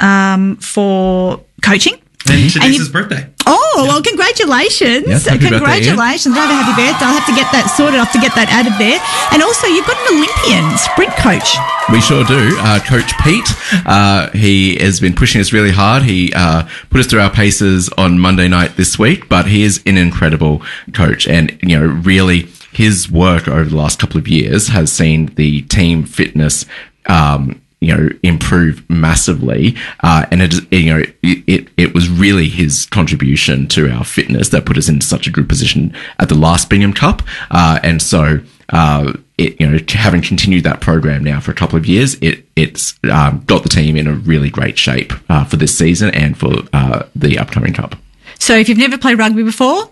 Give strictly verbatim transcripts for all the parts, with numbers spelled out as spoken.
um, for coaching. And today's and his birthday. Oh, yeah. Well, congratulations. Yes, happy congratulations. Birthday, Have a happy birthday. I'll have to get that sorted. I'll have to get that added there. And also, you've got an Olympian sprint coach. We sure do. Uh, Coach Pete, uh, he has been pushing us really hard. He uh, put us through our paces on Monday night this week, but he is an incredible coach. And, you know, really his work over the last couple of years has seen the team fitness um you know, improve massively. Uh, and it, you know, it, it was really his contribution to our fitness that put us into such a good position at the last Bingham Cup. Uh, and so, uh, it, you know, having continued that program now for a couple of years, it, it's, um, got the team in a really great shape, uh, for this season and for, uh, the upcoming Cup. So if you've never played rugby before,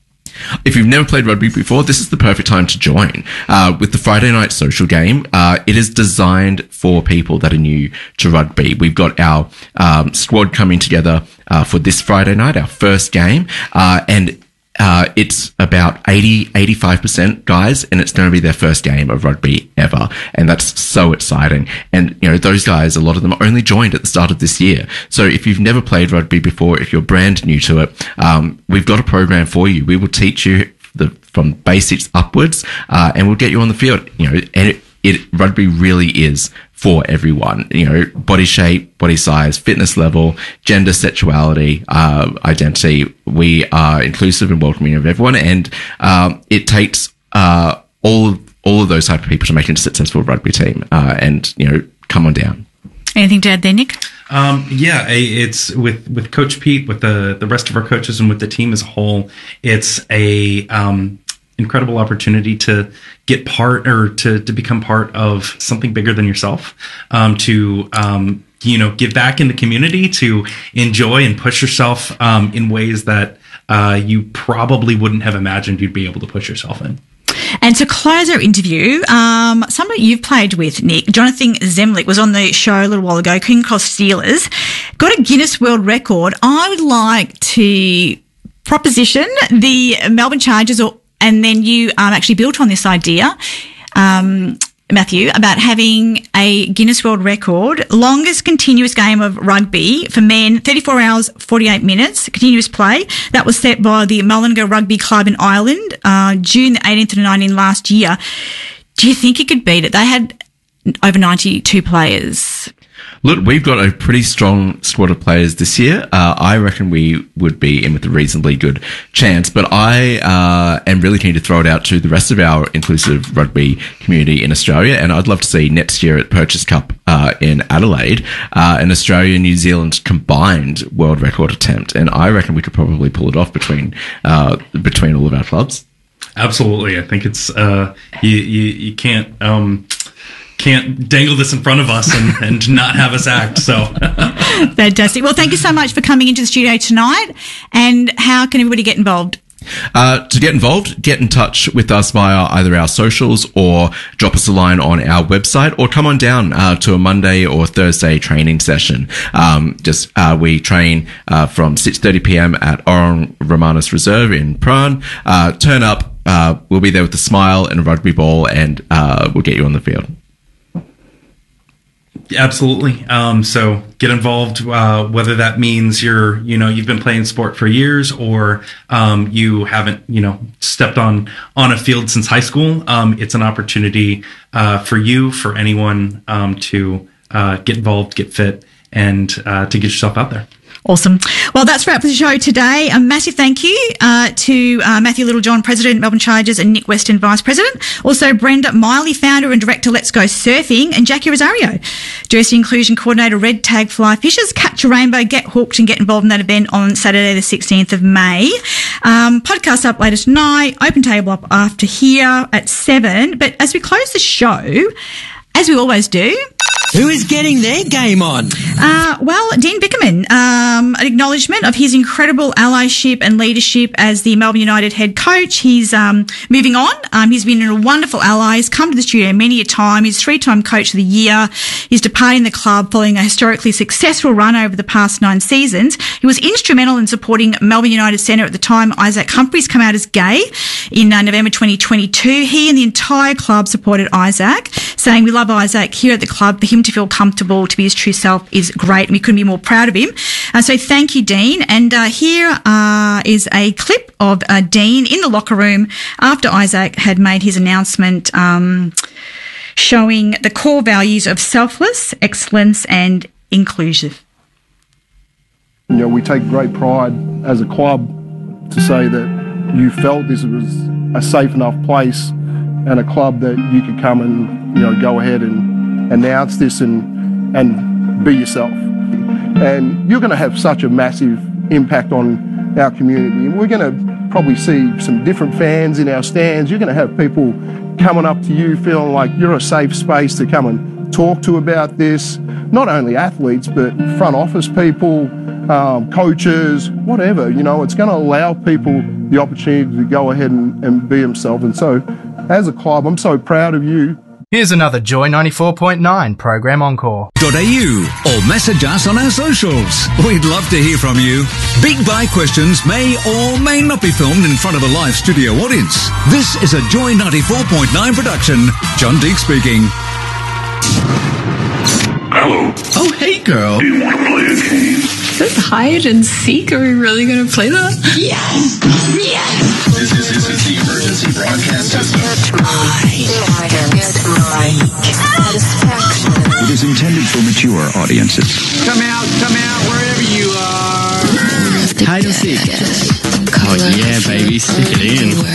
If you've never played rugby before, this is the perfect time to join. Uh, with the Friday night social game, uh, it is designed for people that are new to rugby. We've got our um, squad coming together uh, for this Friday night, our first game, uh, and uh, it's about eighty, eighty-five percent guys, and it's going to be their first game of rugby ever. And that's so exciting. And, you know, those guys, a lot of them only joined at the start of this year. So if you've never played rugby before, if you're brand new to it, um, we've got a program for you. We will teach you the, from basics upwards, uh, and we'll get you on the field, you know, and it, it, rugby really is for everyone, you know, body shape, body size, fitness level, gender, sexuality, uh, identity. We are inclusive and welcoming of everyone. And, um, it takes, uh, all, all of those type of people to make it a successful rugby team, uh, and, you know, come on down. Anything to add there, Nick? Um, yeah, it's with, with Coach Pete, with the, the rest of our coaches and with the team as a whole, it's a, um, incredible opportunity to get part or to, to become part of something bigger than yourself, um, to, um, you know, give back in the community, to enjoy and push yourself, um, in ways that, uh, you probably wouldn't have imagined you'd be able to push yourself in. And to close our interview, um, somebody you've played with, Nick, Jonathan Zemlich, was on the show a little while ago, King Cross Steelers, got a Guinness World Record. I would like to proposition the Melbourne Chargers, or and then you um, actually built on this idea, um, Matthew, about having a Guinness World Record, longest continuous game of rugby for men, thirty-four hours, forty-eight minutes, continuous play. That was set by the Mullingar Rugby Club in Ireland, uh, June the eighteenth to the nineteenth last year. Do you think it could beat it? They had over ninety-two players. Look, we've got a pretty strong squad of players this year. Uh, I reckon we would be in with a reasonably good chance, but I uh, am really keen to throw it out to the rest of our inclusive rugby community in Australia, and I'd love to see next year at Purchase Cup uh, in Adelaide uh, an Australia and New Zealand combined world record attempt, and I reckon we could probably pull it off between uh, between all of our clubs. Absolutely, I think it's uh, you, you you can't. Um can't dangle this in front of us and, and not have us act. So fantastic. Well, thank you so much for coming into the studio tonight. And how can everybody get involved? Uh, to get involved, get in touch with us via either our socials or drop us a line on our website, or come on down uh, to a Monday or Thursday training session. Um, just uh, we train uh, from six thirty p.m. at Orang Romanus Reserve in Prahran. Uh, turn up. Uh, we'll be there with a smile and a rugby ball, and uh, we'll get you on the field. Absolutely. Um, so get involved, uh, whether that means you're, you know, you've been playing sport for years, or um, you haven't, you know, stepped on, on a field since high school. Um, it's an opportunity uh, for you, for anyone um, to uh, get involved, get fit, and uh, to get yourself out there. Awesome. Well, that's wrap for the show today. A massive thank you uh, to uh, Matthew Littlejohn, President, Melbourne Chargers, and Nick Weston, Vice President. Also, Brenda Miley, Founder and Director, Let's Go Surfing, and Jackie Rosario, Diversity Inclusion Coordinator, Red Tag Fly Fishers. Catch a rainbow, get hooked, and get involved in that event on Saturday the sixteenth of May. Um, podcast up later tonight, Open Table up after here at seven. But as we close the show, as we always do... Who is getting their game on? Uh, well, Dean Bickerman, um, an acknowledgement of his incredible allyship and leadership as the Melbourne United head coach. He's um, moving on. Um, he's been a wonderful ally. He's come to the studio many a time. He's three-time coach of the year. He's departing the club following a historically successful run over the past nine seasons. He was instrumental in supporting Melbourne United centre at the time Isaac Humphries come out as gay in uh, November twenty twenty-two. He and the entire club supported Isaac, saying we love Isaac here at the club for him to feel comfortable to be his true self is great. And we couldn't be more proud of him. Uh, so thank you, Dean. And uh, here uh, is a clip of uh, Dean in the locker room after Isaac had made his announcement, um, showing the core values of selfless, excellence and inclusive. You know, we take great pride as a club to say that you felt this was a safe enough place and a club that you could come and, you know, go ahead and announce this and and be yourself. And you're going to have such a massive impact on our community. And we're going to probably see some different fans in our stands. You're going to have people coming up to you feeling like you're a safe space to come and talk to about this. Not only athletes, but front office people, um, coaches, whatever. You know, it's going to allow people the opportunity to go ahead and, and be themselves. And so, as a club, I'm so proud of you. Here's another Joy ninety-four point nine program encore. .au or message us on our socials. We'd love to hear from you. Big Bite questions may or may not be filmed in front of a live studio audience. This is a Joy ninety-four point nine production. John Deek speaking. Hello. Oh, hey, girl. Do you want to play a game? Is this hide and seek? Are we really going to play that? Yes! Yes! This is, this is the emergency broadcast system. It is intended for mature audiences. Come out, come out, wherever you are. Hide and seek. Oh yeah, baby, stick it in. Oh,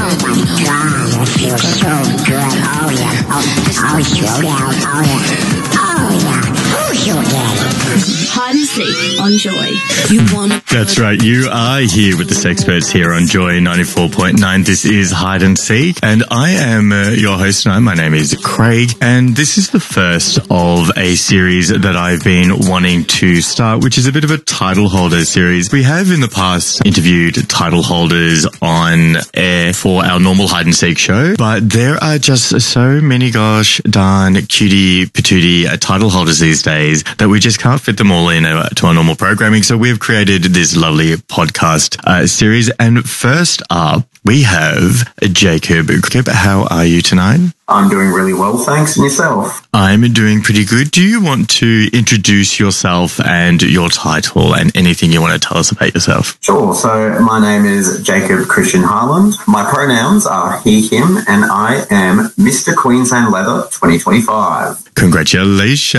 God, it feels so good. Oh, yeah. Oh, oh, showdown. Oh, yeah. Oh, yeah. Who's your daddy? Hide and seek on Joy. You wanna That's right. You are here with the Sexperts here on Joy ninety-four point nine. This is Hide and Seek, and I am uh, your host tonight. My name is Craig, and this is the first of a series that I've been wanting to start, which is a bit of a title holder series. We have in the past interviewed title holders on air for our normal Hide and Seek show, but there are just so many gosh darn cutie patootie uh, title holders these days that we just can't fit them all in uh, to our normal programming. So we've created this lovely podcast uh, series. And first up, we have Jacob. Jacob, how are you tonight? I'm doing really well, thanks. And yourself? I'm doing pretty good. Do you want to introduce yourself and your title and anything you want to tell us about yourself? Sure. So my name is Jacob Christian Harland. My pronouns are he, him, and I am Mister Queensland Leather twenty twenty-five. Congratulations.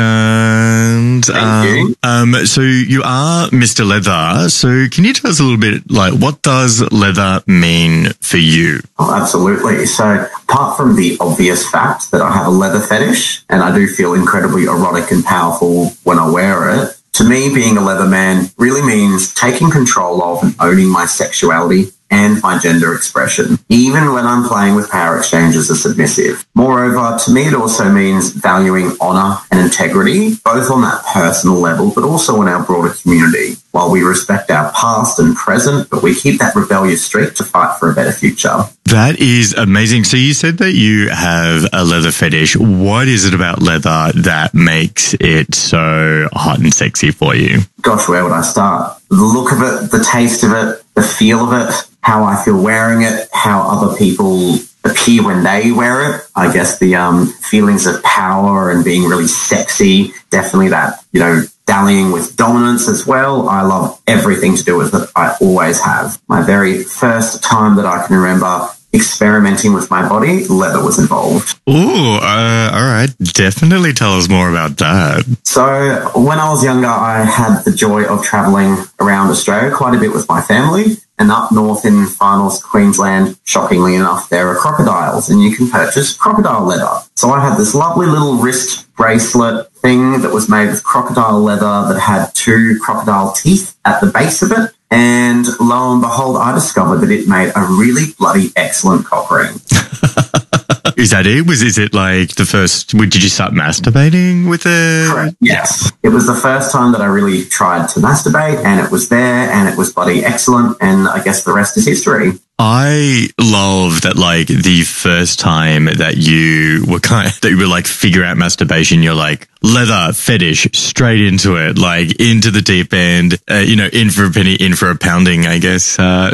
Thank um, you. Um, so you are Mister Leather. So can you tell us a little bit, like, what does leather mean for you? Oh, absolutely. So apart from the obvious fact that I have a leather fetish and I do feel incredibly erotic and powerful when I wear it, to me, being a leather man really means taking control of and owning my sexuality and my gender expression, even when I'm playing with power exchange as a submissive. Moreover, to me, it also means valuing honour and integrity, both on that personal level, but also in our broader community. While we respect our past and present, but we keep that rebellious streak to fight for a better future. That is amazing. So you said that you have a leather fetish. What is it about leather that makes it so hot and sexy for you? Gosh, where would I start? The look of it, the taste of it, the feel of it, how I feel wearing it, how other people appear when they wear it. I guess the um, feelings of power and being really sexy, definitely that, you know, dallying with dominance as well. I love everything to do with it. I always have. My very first time that I can remember experimenting with my body, leather was involved. Ooh, uh, all right. Definitely tell us more about that. So when I was younger, I had the joy of travelling around Australia quite a bit with my family. And up north in far north Queensland, shockingly enough, there are crocodiles and you can purchase crocodile leather. So I had this lovely little wrist bracelet thing that was made with crocodile leather that had two crocodile teeth at the base of it. And lo and behold, I discovered that it made a really bloody excellent cock ring. Is that it? Was is it like the first? Did you start masturbating with it? Correct. Yes, it was the first time that I really tried to masturbate, and it was there, and it was bloody excellent. And I guess the rest is history. I love that, like, the first time that you were kind of, that you were like figure out masturbation, you're like, leather, fetish, straight into it, like into the deep end, uh, you know, in for a penny, in for a pounding, I guess. Uh,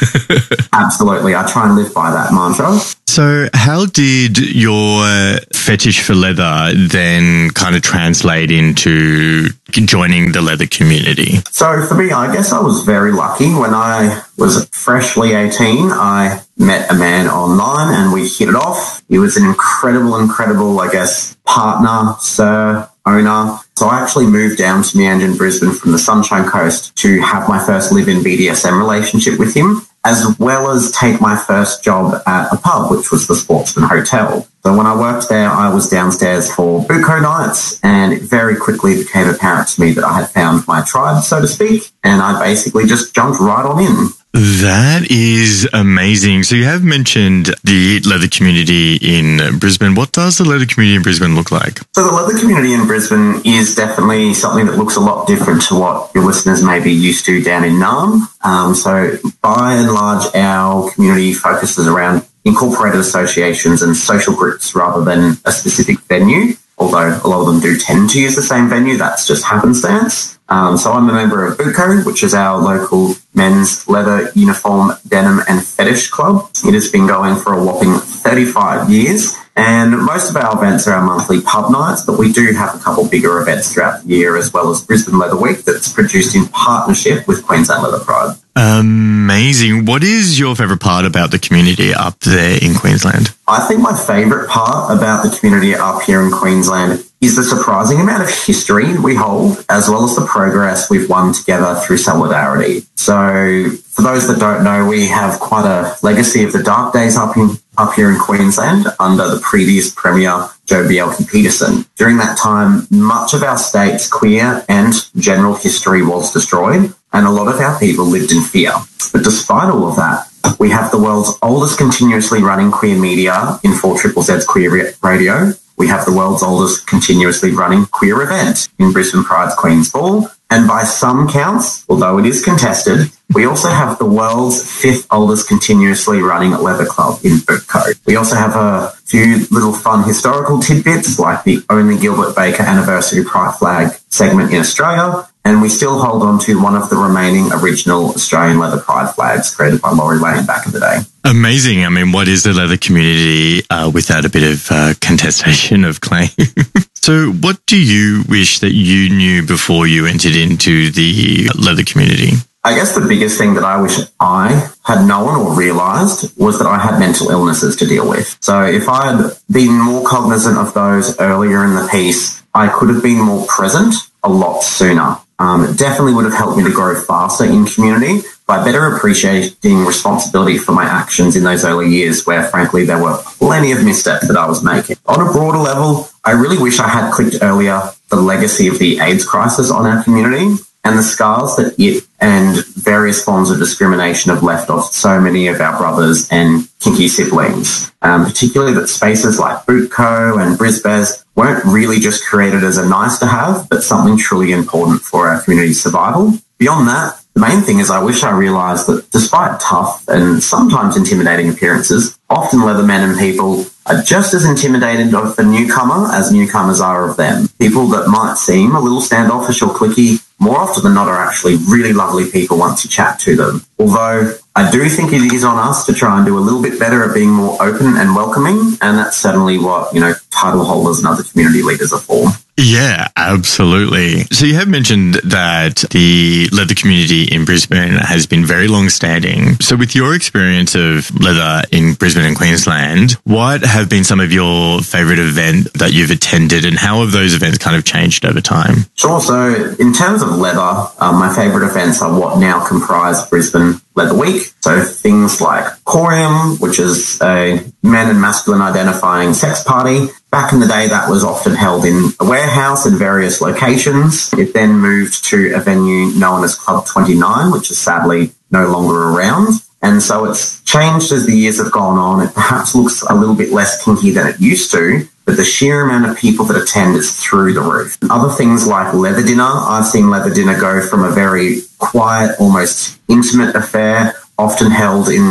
Absolutely. I try and live by that mantra. So how did your fetish for leather then kind of translate into joining the leather community? So for me, I guess I was very lucky. When I was freshly eighteen, I met a man online and we hit it off. He was an incredible, incredible, I guess, partner, sir, owner. So I actually moved down to Meanjin, Brisbane from the Sunshine Coast to have my first live-in B D S M relationship with him, as well as take my first job at a pub, which was the Sportsman Hotel. So when I worked there, I was downstairs for Buko nights, and it very quickly became apparent to me that I had found my tribe, so to speak, and I basically just jumped right on in. That is amazing. So you have mentioned the leather community in Brisbane. What does the leather community in Brisbane look like? So the leather community in Brisbane is definitely something that looks a lot different to what your listeners may be used to down in Naarm. Um, so by and large, our community focuses around incorporated associations and social groups rather than a specific venue, although a lot of them do tend to use the same venue. That's just happenstance. Um, so I'm a member of Buko, which is our local men's leather uniform, denim and fetish club. It has been going for a whopping thirty-five years. And most of our events are our monthly pub nights, but we do have a couple bigger events throughout the year, as well as Brisbane Leather Week that's produced in partnership with Queensland Leather Pride. Amazing. What is your favourite part about the community up there in Queensland? I think my favourite part about the community up here in Queensland is the surprising amount of history we hold, as well as the progress we've won together through solidarity. So for those that don't know, we have quite a legacy of the dark days up in up here in Queensland under the previous Premier, Joe Bjelke-Petersen. During that time, much of our state's queer and general history was destroyed, and a lot of our people lived in fear. But despite all of that, we have the world's oldest continuously running queer media in four Triple Z's Queer Radio. We have the world's oldest continuously running queer event in Brisbane Pride's Queen's Ball. And by some counts, although it is contested, we also have the world's fifth oldest continuously running leather club in Buko. We also have a few little fun historical tidbits, like the only Gilbert Baker anniversary pride flag segment in Australia. And we still hold on to one of the remaining original Australian leather pride flags created by Laurie Lane back in the day. Amazing. I mean, what is the leather community uh, without a bit of uh, contestation of claim? So what do you wish that you knew before you entered into the leather community? I guess the biggest thing that I wish I had known or realised was that I had mental illnesses to deal with. So if I had been more cognizant of those earlier in the piece, I could have been more present a lot sooner. Um, it definitely would have helped me to grow faster in community by better appreciating responsibility for my actions in those early years where, frankly, there were plenty of missteps that I was making. On a broader level, I really wish I had clicked earlier the legacy of the AIDS crisis on our community and the scars that it and various forms of discrimination have left off so many of our brothers and kinky siblings, um, particularly that spaces like Buko and Brisbez weren't really just created as a nice to have, but something truly important for our community's survival. Beyond that, the main thing is I wish I realised that despite tough and sometimes intimidating appearances, often leather men and people are just as intimidated of the newcomer as newcomers are of them. People that might seem a little standoffish or cliquey, more often than not are actually really lovely people once you chat to them. Although I do think it is on us to try and do a little bit better at being more open and welcoming, and that's certainly what, you know, title holders and other community leaders are for. Yeah, absolutely. So you have mentioned that the leather community in Brisbane has been very long-standing. So with your experience of leather in Brisbane and Queensland, what have been some of your favourite events that you've attended, and how have those events kind of changed over time? Sure. So in terms of leather, um, my favourite events are what now comprise Brisbane Leather Week. So things like Corium, which is a men and masculine identifying sex party. Back in the day, that was often held in a warehouse in various locations. It then moved to a venue known as Club twenty-nine, which is sadly no longer around. And so it's changed as the years have gone on. It perhaps looks a little bit less kinky than it used to, but the sheer amount of people that attend is through the roof. Other things like Leather Dinner, I've seen Leather Dinner go from a very quiet, almost intimate affair, often held in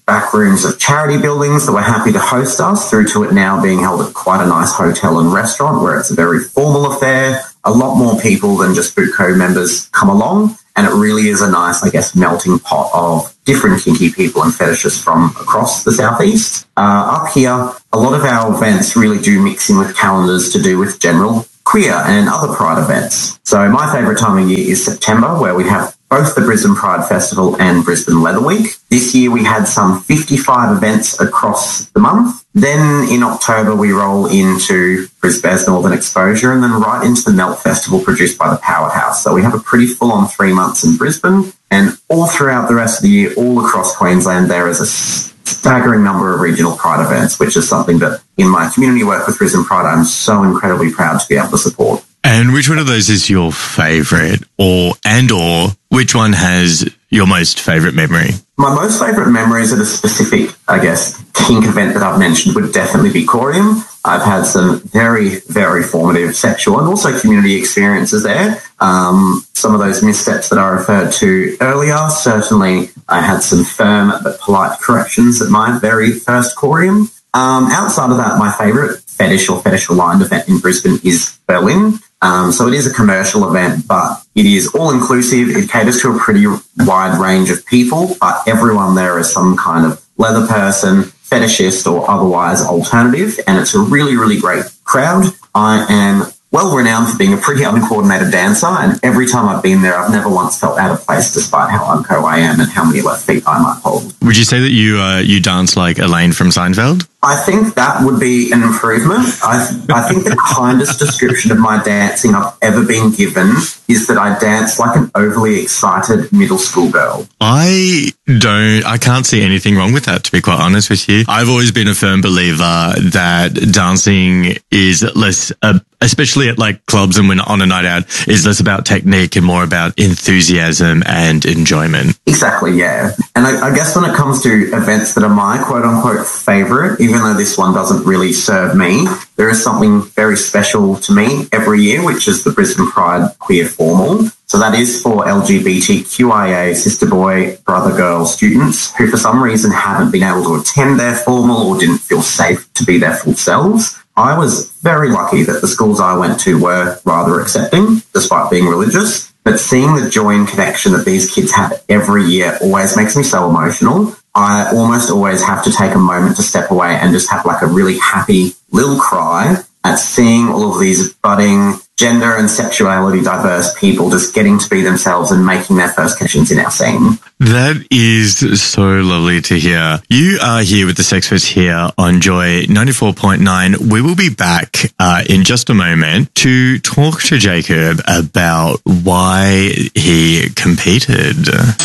back rooms of charity buildings that were happy to host us, through to it now being held at quite a nice hotel and restaurant where it's a very formal affair. A lot more people than just Boot Code members come along, and it really is a nice, I guess, melting pot of different kinky people and fetishists from across the southeast. Uh, up here, a lot of our events really do mix in with calendars to do with general queer and other Pride events. So my favourite time of year is September, where we have both the Brisbane Pride Festival and Brisbane Leather Week. This year we had some fifty-five events across the month. Then in October we roll into Brisbane's Northern Exposure, and then right into the Melt Festival produced by the Powerhouse. So we have a pretty full-on three months in Brisbane, and all throughout the rest of the year, all across Queensland, there is a staggering number of regional Pride events, which is something that in my community work with Brisbane Pride, I'm so incredibly proud to be able to support. And which one of those is your favourite, or and or which one has your most favourite memory? My most favourite memories at a specific, I guess, kink event that I've mentioned would definitely be Corium. I've had some very, very formative sexual and also community experiences there. Um, some of those missteps that I referred to earlier, certainly I had some firm but polite corrections at my very first Corium. Um, outside of that, my favourite fetish or fetish aligned event in Brisbane is Berlin. Um, so it is a commercial event, but it is all-inclusive. It caters to a pretty wide range of people, but everyone there is some kind of leather person, fetishist, or otherwise alternative, and it's a really, really great crowd. I am well renowned for being a pretty uncoordinated dancer, and every time I've been there, I've never once felt out of place despite how unco I am and how many left feet I might hold. Would you say that you uh, you dance like Elaine from Seinfeld? I think that would be an improvement. I, I think the kindest description of my dancing I've ever been given is that I dance like an overly excited middle school girl. I don't, I can't see anything wrong with that, to be quite honest with you. I've always been a firm believer that dancing is less, uh, especially at like clubs and when on a night out, is less about technique and more about enthusiasm and enjoyment. Exactly, yeah. And I, I guess when it comes to events that are my quote-unquote favourite, even though this one doesn't really serve me, there is something very special to me every year, which is the Brisbane Pride Queer Formal. So that is for L G B T Q I A, sister boy, brother girl students who for some reason haven't been able to attend their formal or didn't feel safe to be their full selves. I was very lucky that the schools I went to were rather accepting, despite being religious. But seeing the joy and connection that these kids have every year always makes me so emotional. I almost always have to take a moment to step away and just have like a really happy little cry at seeing all of these budding gender and sexuality diverse people just getting to be themselves and making their first connections in our scene. That is so lovely to hear. You are here with the Sexperts here on Joy ninety-four point nine. We will be back uh, in just a moment to talk to Jacob about why he competed.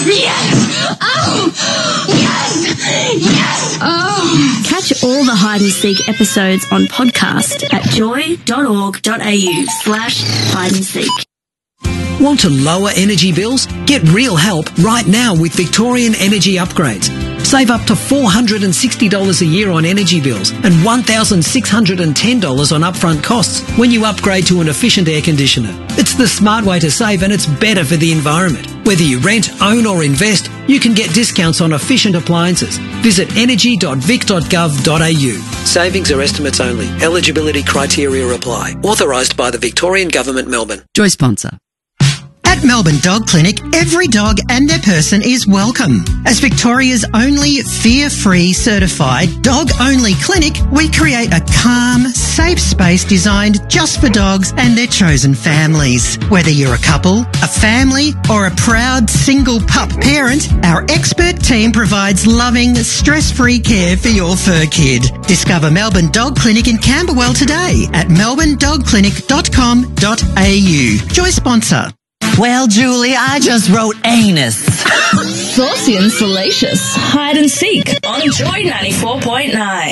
Yes! Oh! Yes! Yes! Oh! Catch all the Hide and Seek episodes on podcast at joy.org.au slash hide and seek. Want to lower energy bills? Get real help right now with Victorian Energy Upgrades. Save up to four hundred sixty dollars a year on energy bills and one thousand six hundred ten dollars on upfront costs when you upgrade to an efficient air conditioner. It's the smart way to save, and it's better for the environment. Whether you rent, own or invest, you can get discounts on efficient appliances. Visit energy dot vic dot gov dot a u. Savings are estimates only. Eligibility criteria apply. Authorised by the Victorian Government, Melbourne. Joy sponsor. At Melbourne Dog Clinic, every dog and their person is welcome. As Victoria's only fear-free certified dog-only clinic, we create a calm, safe space designed just for dogs and their chosen families. Whether you're a couple, a family, or a proud single pup parent, our expert team provides loving, stress-free care for your fur kid. Discover Melbourne Dog Clinic in Camberwell today at melbourne dog clinic dot com dot a u. Joy sponsor. Well, Julie, I just wrote anus. Saucy and salacious. Hide and Seek on Joy ninety-four point nine.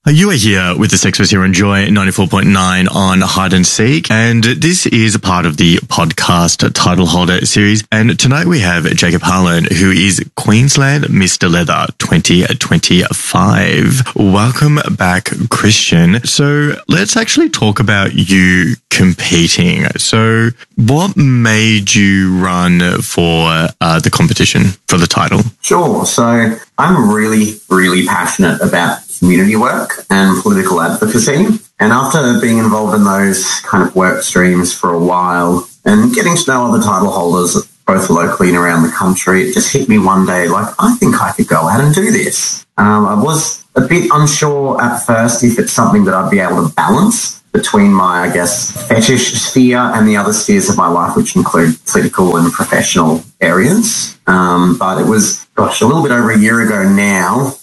You are here with the Sexperts here on Joy ninety-four point nine on Hide and Seek, and this is a part of the podcast title holder series. And tonight we have Jacob Harlan, who is Queensland Mister Leather twenty twenty-five. Welcome back, Christian. So let's actually talk about you competing. So what made you run for uh, the competition for the title? Sure. So I'm really, really passionate about community work and political advocacy. And after being involved in those kind of work streams for a while and getting to know other title holders both locally and around the country, it just hit me one day like, I think I could go out and do this. Um, I was a bit unsure at first if it's something that I'd be able to balance between my, I guess, fetish sphere and the other spheres of my life, which include political and professional areas. Um, but it was, gosh, a little bit over a year ago now,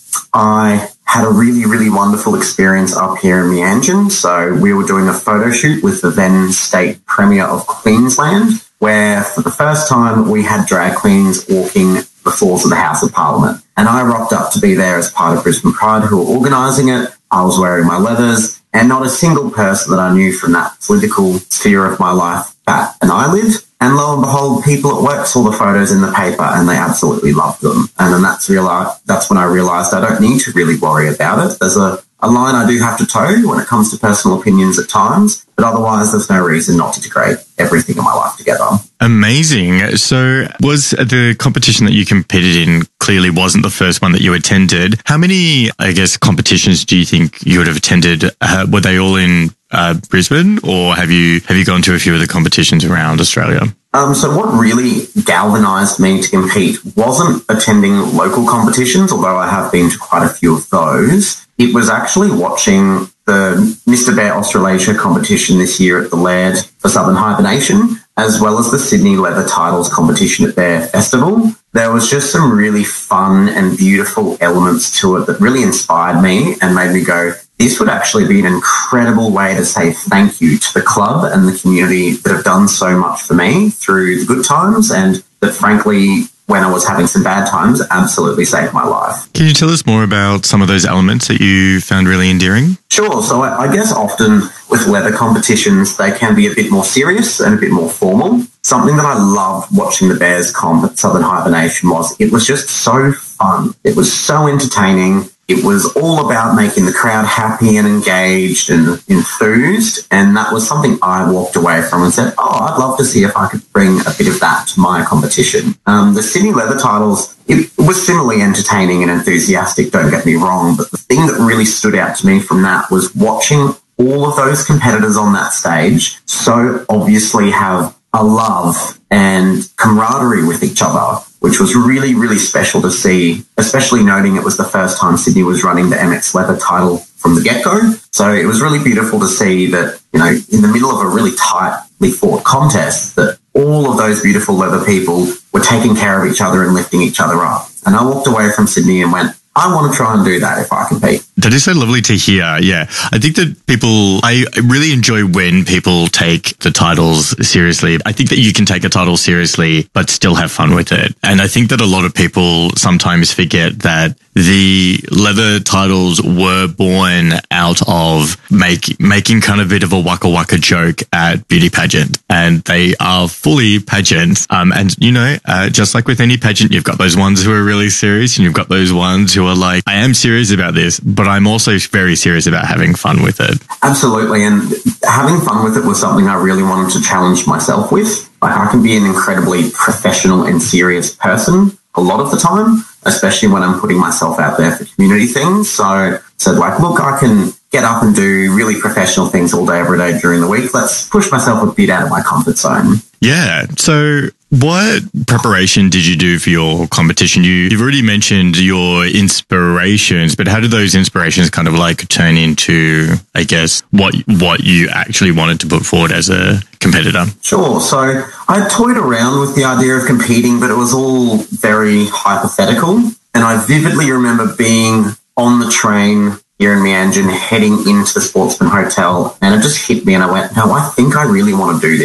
I had a really, really wonderful experience up here in Meanjin. So we were doing a photo shoot with the then State Premier of Queensland, where for the first time we had drag queens walking the floors of the House of Parliament. And I rocked up to be there as part of Brisbane Pride, who were organising it. I was wearing my leathers, and not a single person that I knew from that political sphere of my life bat an eyelid. And lo and behold, people at work saw the photos in the paper and they absolutely loved them. And then that's realized, that's when I realised I don't need to really worry about it. There's a, a line I do have to toe when it comes to personal opinions at times, but otherwise there's no reason not to degrade everything in my life together. Amazing. So was the competition that you competed in clearly wasn't the first one that you attended. How many, I guess, competitions do you think you would have attended? Uh, were they all in uh, Brisbane, or have you have you gone to a few of the competitions around Australia? Um, so what really galvanised me to compete wasn't attending local competitions, although I have been to quite a few of those. It was actually watching the Mister Bear Australasia competition this year at the Laird for Southern Hibernation, as well as the Sydney Leather Titles competition at their festival. There was just some really fun and beautiful elements to it that really inspired me and made me go, this would actually be an incredible way to say thank you to the club and the community that have done so much for me through the good times, and that frankly, when I was having some bad times, absolutely saved my life. Can you tell us more about some of those elements that you found really endearing? Sure. So I, I guess often with leather competitions, they can be a bit more serious and a bit more formal. Something that I loved watching the Bears comp at Southern Hibernation was it was just so fun. It was so entertaining. It was all about making the crowd happy and engaged and enthused. And that was something I walked away from and said, oh, I'd love to see if I could bring a bit of that to my competition. Um, the Sydney Leather Titles, it was similarly entertaining and enthusiastic, don't get me wrong. But the thing that really stood out to me from that was watching all of those competitors on that stage so obviously have a love and camaraderie with each other, which was really, really special to see, especially noting it was the first time Sydney was running the M X Leather title from the get-go. So it was really beautiful to see that, you know, in the middle of a really tightly fought contest, that all of those beautiful leather people were taking care of each other and lifting each other up. And I walked away from Sydney and went, I want to try and do that if I compete. That is so lovely to hear. Yeah. I think that people, I really enjoy when people take the titles seriously. I think that you can take a title seriously, but still have fun with it. And I think that a lot of people sometimes forget that the leather titles were born out of make, making kind of a bit of a waka waka joke at beauty pageant. And they are fully pageants. Um, and you know, uh, just like with any pageant, you've got those ones who are really serious and you've got those ones who are like, I am serious about this, but I'm also very serious about having fun with it. Absolutely. And having fun with it was something I really wanted to challenge myself with. Like, I can be an incredibly professional and serious person a lot of the time, especially when I'm putting myself out there for community things. So, so like, look, I can get up and do really professional things all day, every day during the week. Let's push myself a bit out of my comfort zone. Yeah. So what preparation did you do for your competition? You, you've already mentioned your inspirations, but how did those inspirations kind of like turn into, I guess, what what you actually wanted to put forward as a competitor? Sure. So I toyed around with the idea of competing, but it was all very hypothetical. And I vividly remember being on the train here in Meanjin heading into the Sportsman Hotel, and it just hit me and I went, no, I think I really want to do this.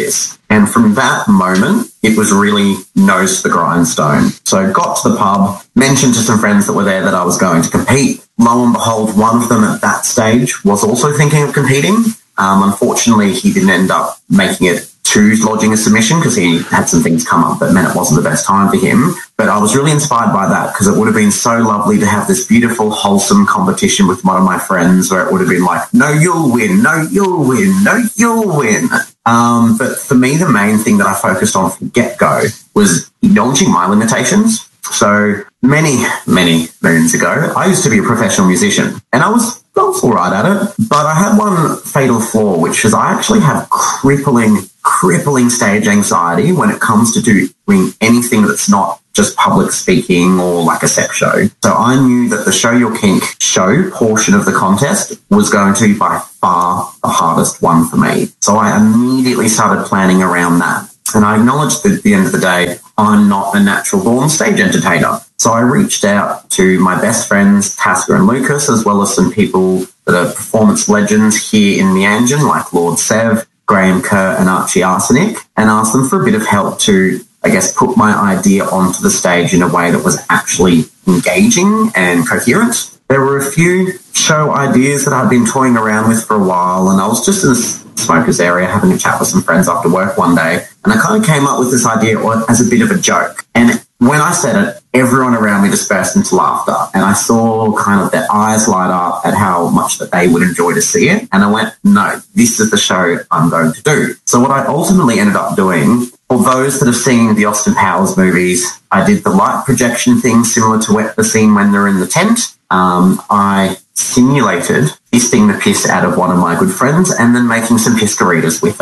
And from that moment, it was really nose to the grindstone. So got to the pub, mentioned to some friends that were there that I was going to compete. Lo and behold, one of them at that stage was also thinking of competing. Um, unfortunately, he didn't end up making it to lodging a submission because he had some things come up that meant it wasn't the best time for him. But I was really inspired by that because it would have been so lovely to have this beautiful, wholesome competition with one of my friends where it would have been like, no, you'll win, no, you'll win, no, you'll win. Um, but for me, the main thing that I focused on from get-go was acknowledging my limitations. So many, many moons ago, I used to be a professional musician and I was, I was all right at it. But I had one fatal flaw, which is I actually have crippling, crippling stage anxiety when it comes to doing anything that's not just public speaking or like a sex show. So I knew that the Show Your Kink show portion of the contest was going to be by far the hardest one for me. So I immediately started planning around that. And I acknowledged that at the end of the day, I'm not a natural born stage entertainer. So I reached out to my best friends, Tasker and Lucas, as well as some people that are performance legends here in Meanjin, like Lord Sev, Graham Kerr and Archie Arsenic, and asked them for a bit of help to, I guess, put my idea onto the stage in a way that was actually engaging and coherent. There were a few show ideas that I'd been toying around with for a while, and I was just in the smokers area having a chat with some friends after work one day, and I kind of came up with this idea as a bit of a joke. And when I said it, everyone around me dispersed into laughter, and I saw kind of their eyes light up at how much that they would enjoy to see it. And I went, no, this is the show I'm going to do. So what I ultimately ended up doing, for those that have seen the Austin Powers movies, I did the light projection thing similar to what the scene when they're in the tent. Um, I simulated fisting the piss out of one of my good friends and then making some pissaritas with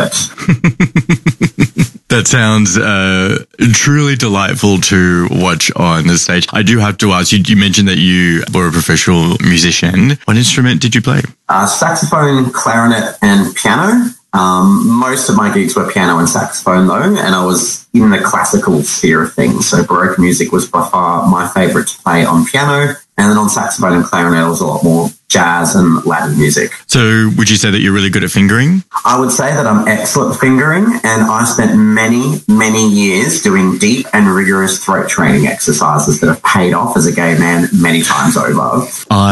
it. That sounds uh, truly delightful to watch on the stage. I do have to ask, you, you mentioned that you were a professional musician. What instrument did you play? Uh, saxophone, clarinet, and piano. Um, most of my gigs were piano and saxophone, though, and I was in the classical sphere of things. So Baroque music was by far my favourite to play on piano. And then on saxophone and clarinet, it was a lot more jazz and Latin music. So would you say that you're really good at fingering? I would say that I'm excellent at fingering, and I spent many, many years doing deep and rigorous throat training exercises that have paid off as a gay man many times over.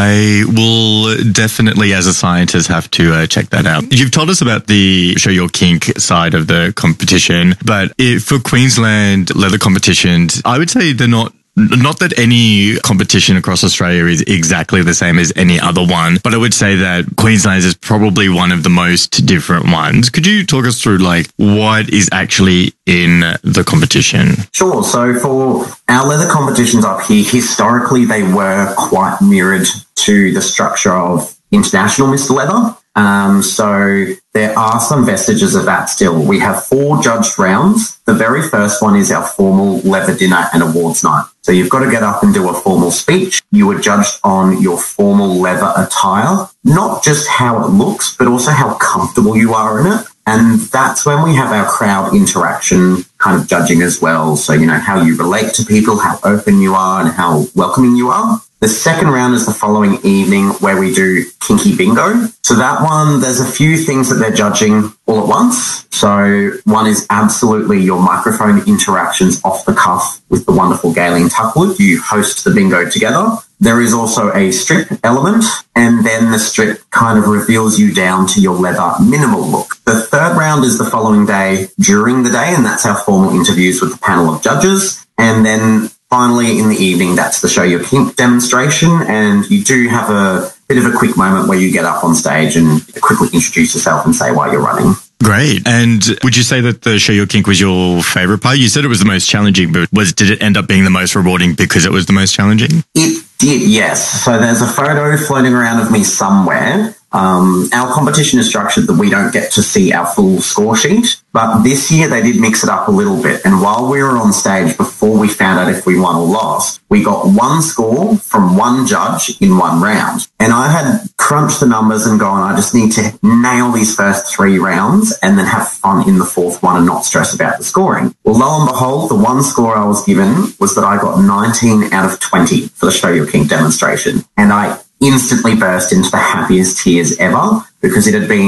I will definitely, as a scientist, have to uh, check that out. You've told us about the Show Your Kink side of the competition, but if, for Queensland leather competitions, I would say they're not Not that any competition across Australia is exactly the same as any other one, but I would say that Queensland is probably one of the most different ones. Could you talk us through, like, what is actually in the competition? Sure. So for our leather competitions up here, historically, they were quite mirrored to the structure of International Mister Leather. Um, so there are some vestiges of that still. We have four judged rounds. The very first one is our formal leather dinner and awards night. So you've got to get up and do a formal speech. You are judged on your formal leather attire, not just how it looks, but also how comfortable you are in it. And that's when we have our crowd interaction kind of judging as well. So, you know, how you relate to people, how open you are, and how welcoming you are. The second round is the following evening where we do Kinky Bingo. So that one, there's a few things that they're judging all at once. So one is absolutely your microphone interactions off the cuff with the wonderful Galen Tuckwood. You host the bingo together. There is also a strip element, and then the strip kind of reveals you down to your leather minimal look. The third round is the following day during the day, and that's our formal interviews with the panel of judges. And then finally, in the evening, that's the Show Your Kink demonstration, and you do have a bit of a quick moment where you get up on stage and quickly introduce yourself and say why you're running. Great. And would you say that the Show Your Kink was your favourite part? You said it was the most challenging, but was did it end up being the most rewarding because it was the most challenging? It did, yes. So there's a photo floating around of me somewhere. Um, our competition is structured that we don't get to see our full score sheet, but this year they did mix it up a little bit. And while we were on stage, before we found out if we won or lost, we got one score from one judge in one round. And I had crunched the numbers and gone, I just need to nail these first three rounds and then have fun in the fourth one and not stress about the scoring. Well, lo and behold, the one score I was given was that I got nineteen out of twenty for the Show Your Kink demonstration. And I instantly burst into the happiest tears ever because it had been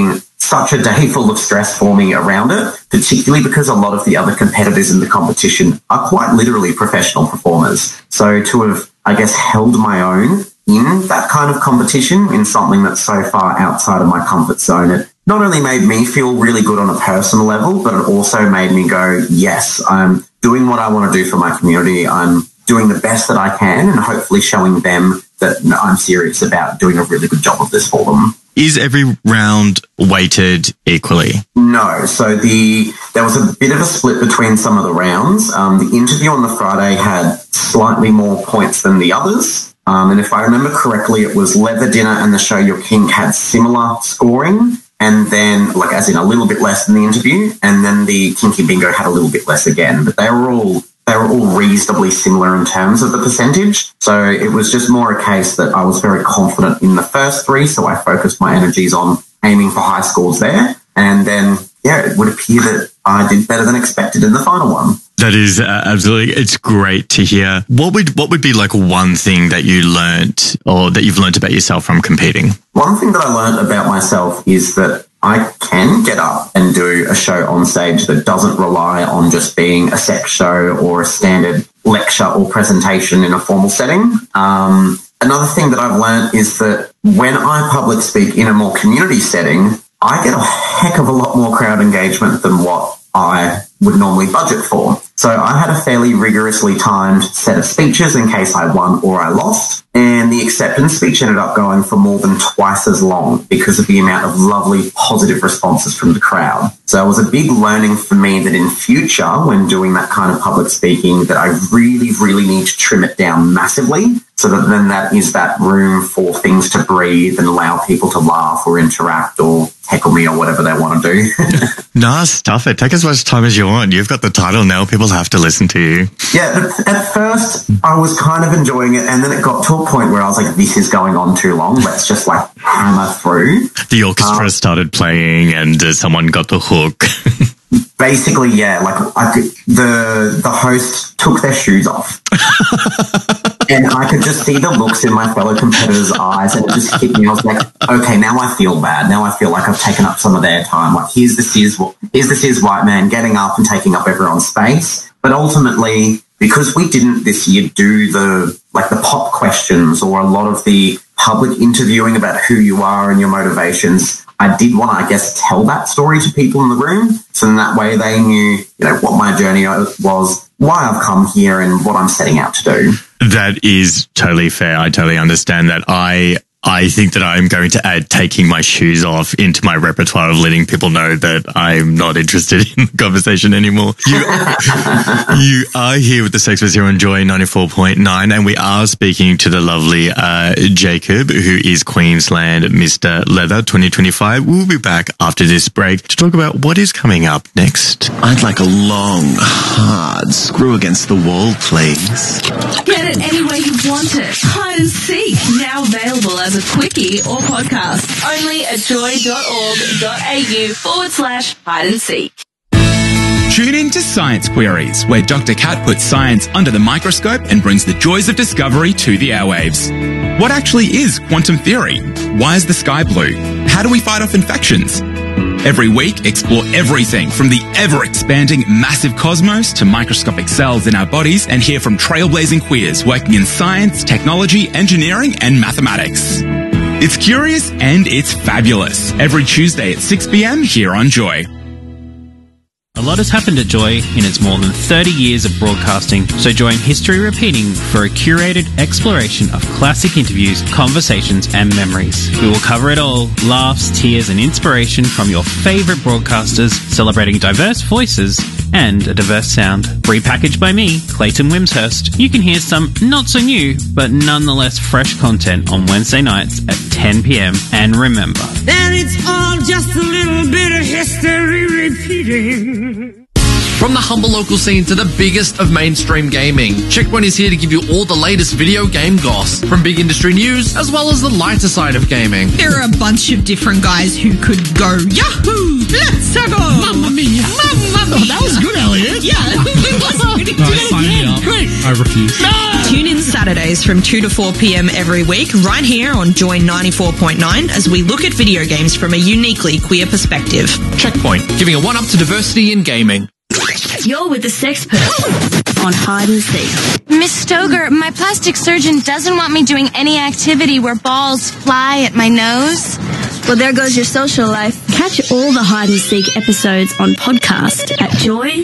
such a day full of stress for me around it, particularly because a lot of the other competitors in the competition are quite literally professional performers. So to have, I guess, held my own in that kind of competition in something that's so far outside of my comfort zone, it not only made me feel really good on a personal level, but it also made me go, yes, I'm doing what I want to do for my community. I'm doing the best that I can and hopefully showing them that I'm serious about doing a really good job of this for them. Is every round weighted equally? No. So the there was a bit of a split between some of the rounds. Um, the interview on the Friday had slightly more points than the others. Um, and if I remember correctly, it was Leather Dinner and the Show Your Kink had similar scoring. And then, like, as in a little bit less than the interview. And then the Kinky Bingo had a little bit less again. But they were all they were all reasonably similar in terms of the percentage. So it was just more a case that I was very confident in the first three. So I focused my energies on aiming for high scores there. And then, yeah, it would appear that I did better than expected in the final one. That is uh, absolutely, it's great to hear. What would what would be like one thing that you learnt or that you've learnt about yourself from competing? One thing that I learned about myself is that I can get up and do a show on stage that doesn't rely on just being a sex show or a standard lecture or presentation in a formal setting. Um, another thing that I've learned is that when I public speak in a more community setting, I get a heck of a lot more crowd engagement than what I would normally budget for. So I had a fairly rigorously timed set of speeches in case I won or I lost. And the acceptance speech ended up going for more than twice as long because of the amount of lovely positive responses from the crowd. So it was a big learning for me that in future, when doing that kind of public speaking, that I really, really need to trim it down massively so that then that is that room for things to breathe and allow people to laugh or interact or heckle me or whatever they want to do. Nah, stuff it. Take as much time as you want. You've got the title now. People have to listen to you. Yeah, but at first I was kind of enjoying it, and then it got to a point where I was like, this is going on too long. Let's just like hammer through. The orchestra um, started playing and uh, someone got the hook. Basically, yeah, like I could, the the host took their shoes off. And I could just see the looks in my fellow competitors' eyes, and it just hit me. I was like, okay, now I feel bad. Now I feel like I've taken up some of their time. Like, here's the cis, here's the cis white man getting up and taking up everyone's space. But ultimately, because we didn't this year do the, like the pop questions or a lot of the public interviewing about who you are and your motivations, I did want to, I guess, tell that story to people in the room. So in that way they knew, you know, what my journey was, why I've come here and what I'm setting out to do. That is totally fair. I totally understand that. I I think that I'm going to add taking my shoes off into my repertoire of letting people know that I'm not interested in the conversation anymore. You, you are here with the Sexperts here on Joy ninety-four point nine, and we are speaking to the lovely uh, Jacob, who is Queensland Mister Leather twenty twenty-five. We'll be back after this break to talk about what is coming up next. I'd like a long, hard screw against the wall, please. Get it any way you want it. Hide and Seek, now available as a quickie or podcast. Only at joy.org.au forward slash hide and seek. Tune in to Science Queries, where Doctor Cat puts science under the microscope and brings the joys of discovery to the airwaves. What actually is quantum theory? Why is the sky blue? How do we fight off infections? Every week, explore everything from the ever-expanding massive cosmos to microscopic cells in our bodies and hear from trailblazing queers working in science, technology, engineering, and mathematics. It's curious and it's fabulous. Every Tuesday at six p.m. here on Joy. A lot has happened at Joy in its more than thirty years of broadcasting, so join History Repeating for a curated exploration of classic interviews, conversations and memories. We will cover it all, laughs, tears and inspiration from your favourite broadcasters, celebrating diverse voices and a diverse sound. Repackaged by me, Clayton Wimshurst, you can hear some not so new, but nonetheless fresh content on Wednesday nights at ten p.m. And remember, that it's all just a little bit of history repeating. From the humble local scene to the biggest of mainstream gaming, Checkpoint is here to give you all the latest video game goss, from big industry news as well as the lighter side of gaming. There are a bunch of different guys who could go, Yahoo! Let's go! Mamma mia! Mamma mia! Oh, that was good, Elliot. Yeah, it was good. No, sign me up. Great. I refuse. No! Tune in Saturdays from two to four p.m. every week, right here on Joy ninety-four point nine, as we look at video games from a uniquely queer perspective. Checkpoint, giving a one-up to diversity in gaming. You're with the Sexpert on Hide and Seek. Miss Stoger, my plastic surgeon doesn't want me doing any activity where balls fly at my nose. Well, there goes your social life. Catch all the Hide and Seek episodes on podcast at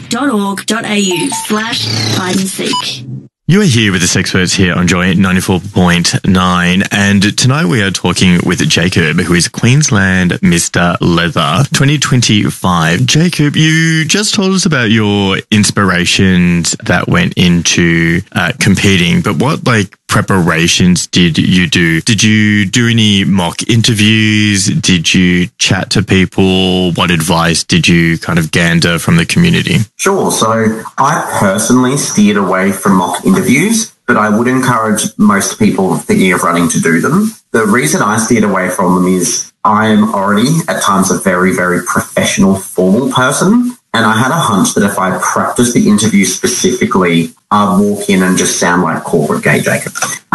joy.org.au slash hide and seek. You are here with the Sexperts here on Joy ninety-four point nine, and tonight we are talking with Jacob, who is Queensland Mister Leather twenty twenty-five. Jacob, you just told us about your inspirations that went into uh, competing, but what like preparations did you do? Did you do any mock interviews? Did you chat to people? What advice did you kind of gander from the community? Sure. So I personally steered away from mock interviews, but I would encourage most people thinking of running to do them. The reason I steered away from them is I am already at times a very, very professional, formal person. And I had a hunch that if I practiced the interview specifically, I'd walk in and just sound like corporate gay Jacob.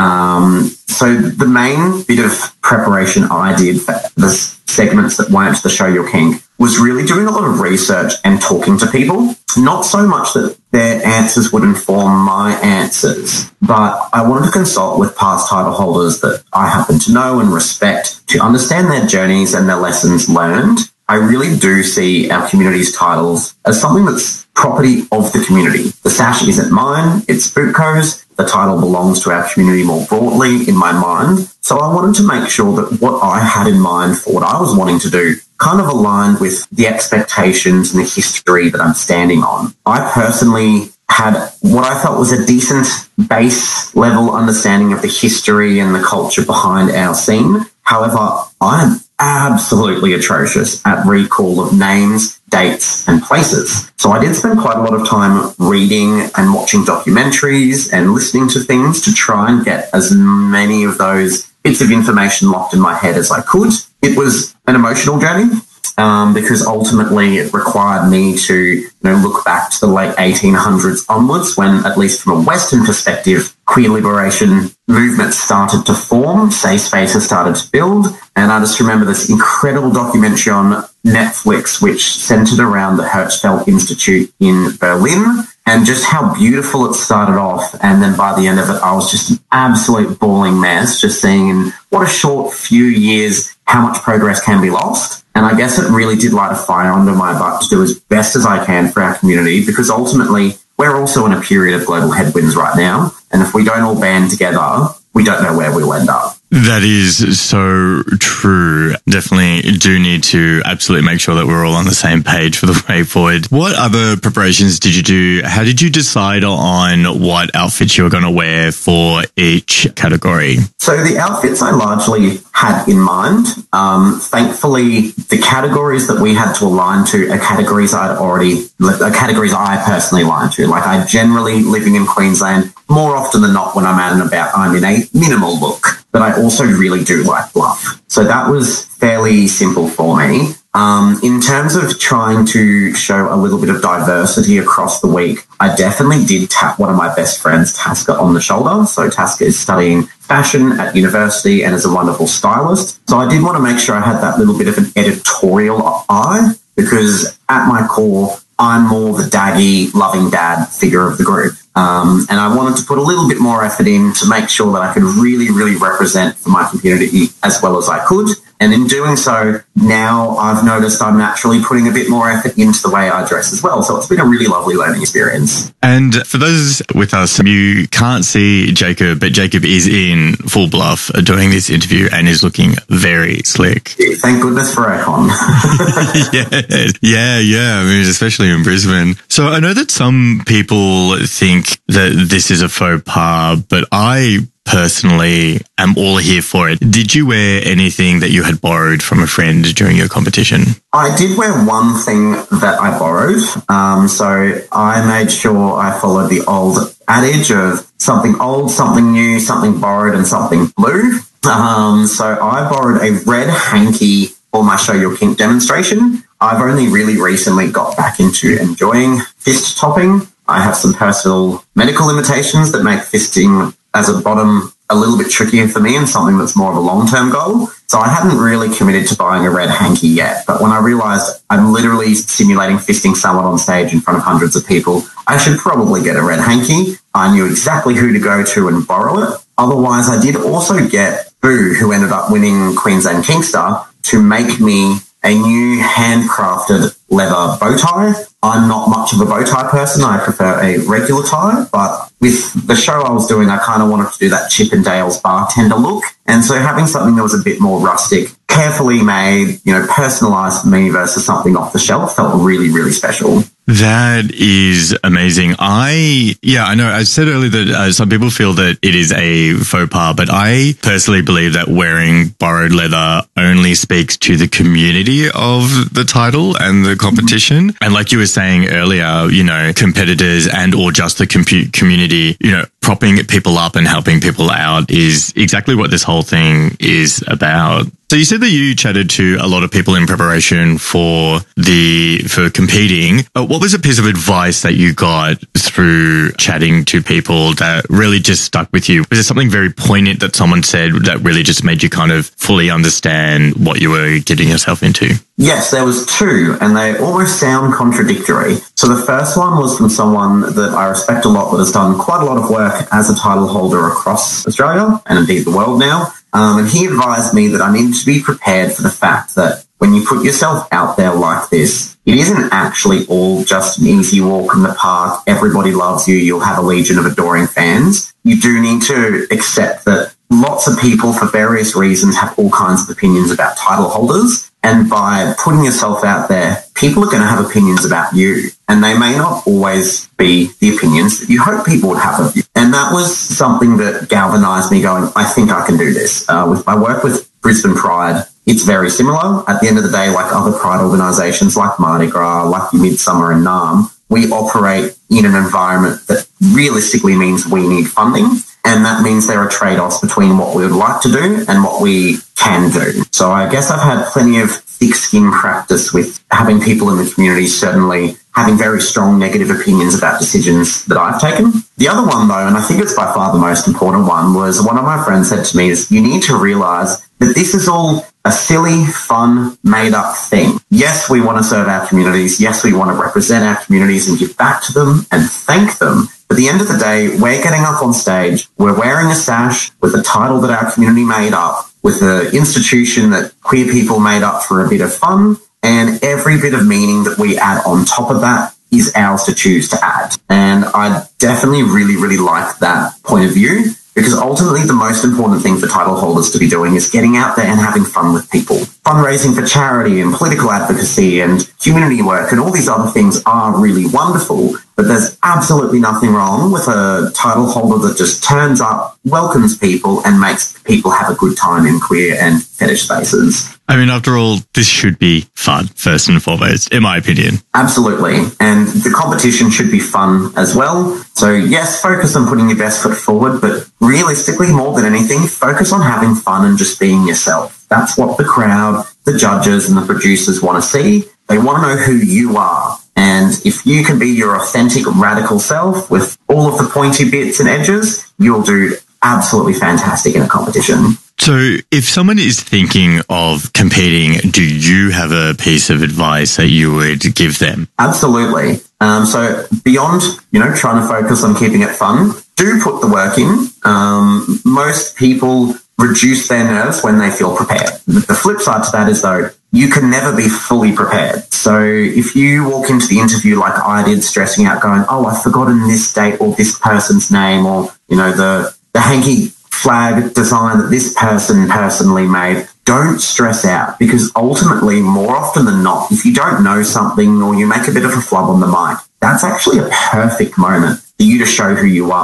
Um, so the main bit of preparation I did for the segments that went to the Show Your Kink was really doing a lot of research and talking to people. Not so much that their answers would inform my answers, but I wanted to consult with past title holders that I happen to know and respect to understand their journeys and their lessons learned. I really do see our community's titles as something that's property of the community. The sash isn't mine, it's Bootco's. The title belongs to our community more broadly in my mind. So I wanted to make sure that what I had in mind for what I was wanting to do kind of aligned with the expectations and the history that I'm standing on. I personally had what I felt was a decent base level understanding of the history and the culture behind our scene. However, I'm absolutely atrocious at recall of names, dates, and places. So I did spend quite a lot of time reading and watching documentaries and listening to things to try and get as many of those bits of information locked in my head as I could. It was an emotional journey. Um, because ultimately it required me to, you know, look back to the late eighteen hundreds onwards when, at least from a Western perspective, queer liberation movements started to form, safe spaces started to build. And I just remember this incredible documentary on Netflix which centered around the Hirschfeld Institute in Berlin and just how beautiful it started off. And then by the end of it, I was just an absolute bawling mess, just seeing in what a short few years how much progress can be lost. And I guess it really did light a fire under my butt to do as best as I can for our community, because ultimately we're also in a period of global headwinds right now. And if we don't all band together, we don't know where we'll end up. That is so true. Definitely do need to absolutely make sure that we're all on the same page for the way forward. What other preparations did you do? How did you decide on what outfits you were going to wear for each category? So the outfits I largely had in mind. Um, thankfully, the categories that we had to align to are categories I'd already, are categories I personally align to. Like I generally, living in Queensland, more often than not when I'm out and about, I'm in a minimal look. But I also really do like bluff. So that was fairly simple for me. Um, in terms of trying to show a little bit of diversity across the week, I definitely did tap one of my best friends, Taska, on the shoulder. So Taska is studying fashion at university and is a wonderful stylist. So I did want to make sure I had that little bit of an editorial eye, because at my core, I'm more the daggy, loving dad figure of the group. Um, and I wanted to put a little bit more effort in to make sure that I could really, really represent for my community as well as I could. And in doing so, now I've noticed I'm naturally putting a bit more effort into the way I dress as well. So it's been a really lovely learning experience. And for those with us, you can't see Jacob, but Jacob is in full bluff doing this interview and is looking very slick. Yeah, thank goodness for aircon. yeah, yeah, yeah. I mean, especially in Brisbane. So I know that some people think that this is a faux pas, but I personally am all here for it. Did you wear anything that you had borrowed from a friend during your competition? I did wear one thing that I borrowed. Um, so I made sure I followed the old adage of something old, something new, something borrowed, and something blue. Um, so I borrowed a red hanky for my Show Your Kink demonstration. I've only really recently got back into enjoying fist topping. I have some personal medical limitations that make fisting as a bottom a little bit trickier for me and something that's more of a long-term goal. So I hadn't really committed to buying a red hanky yet. But when I realised I'm literally simulating fisting someone on stage in front of hundreds of people, I should probably get a red hanky. I knew exactly who to go to and borrow it. Otherwise, I did also get Boo, who ended up winning Queensland Kingstar, to make me a new handcrafted leather bow tie. I'm not much of a bow tie person. I prefer a regular tie, but with the show I was doing, I kind of wanted to do that Chip and Dale's bartender look. And so having something that was a bit more rustic, carefully made, you know, personalised for me versus something off the shelf felt really, really special. That is amazing. I, yeah, I know I said earlier that uh, some people feel that it is a faux pas, but I personally believe that wearing borrowed leather only speaks to the community of the title and the competition. Mm-hmm. And like you were saying earlier, you know, competitors and or just the compu- community, you know, propping people up and helping people out is exactly what this whole thing is about. So you said that you chatted to a lot of people in preparation for the for competing. Uh, what was a piece of advice that you got through chatting to people that really just stuck with you? Was there something very poignant that someone said that really just made you kind of fully understand what you were getting yourself into? Yes, there was two, and they almost sound contradictory. So the first one was from someone that I respect a lot that has done quite a lot of work as a title holder across Australia and indeed the world now. Um, and he advised me that I needed to be prepared for the fact that when you put yourself out there like this, it isn't actually all just an easy walk in the park. Everybody loves you. You'll have a legion of adoring fans. You do need to accept that lots of people, for various reasons, have all kinds of opinions about title holders. And by putting yourself out there, people are going to have opinions about you. And they may not always be the opinions that you hope people would have of you. And that was something that galvanized me going, I think I can do this. Uh, with my work with Brisbane Pride, it's very similar. At the end of the day, like other Pride organisations like Mardi Gras, Lucky Midsummer and NARM, we operate in an environment that realistically means we need funding. And that means there are trade-offs between what we would like to do and what we can do. So I guess I've had plenty of thick skin practice with having people in the community certainly having very strong negative opinions about decisions that I've taken. The other one, though, and I think it's by far the most important one, was one of my friends said to me is you need to realise that this is all a silly, fun, made-up thing. Yes, we want to serve our communities. Yes, we want to represent our communities and give back to them and thank them. But at the end of the day, we're getting up on stage, we're wearing a sash with a title that our community made up, with an institution that queer people made up for a bit of fun, and every bit of meaning that we add on top of that is ours to choose to add. And I definitely really, really like that point of view, because ultimately the most important thing for title holders to be doing is getting out there and having fun with people. Fundraising for charity and political advocacy and community work and all these other things are really wonderful, but there's absolutely nothing wrong with a title holder that just turns up, welcomes people and makes people have a good time in queer and fetish spaces. I mean, after all, this should be fun, first and foremost, in my opinion. Absolutely. And the competition should be fun as well. So yes, focus on putting your best foot forward, but realistically, more than anything, focus on having fun and just being yourself. That's what the crowd, the judges and the producers want to see. They want to know who you are. And if you can be your authentic, radical self with all of the pointy bits and edges, you'll do absolutely fantastic in a competition. So if someone is thinking of competing, do you have a piece of advice that you would give them? Absolutely. Um, so beyond, you know, trying to focus on keeping it fun, do put the work in. Um, most people reduce their nerves when they feel prepared. The flip side to that is, though, you can never be fully prepared. So if you walk into the interview like I did, stressing out, going, oh, I've forgotten this date or this person's name, or, you know, the, the hanky flag design that this person personally made, don't stress out, because ultimately, more often than not, if you don't know something or you make a bit of a flub on the mic, that's actually a perfect moment for you to show who you are.